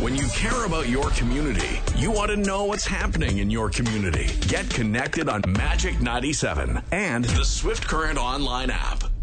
When you care about your community, you want to know what's happening in your community. Get connected on Magic 97 and the Swift Current online app.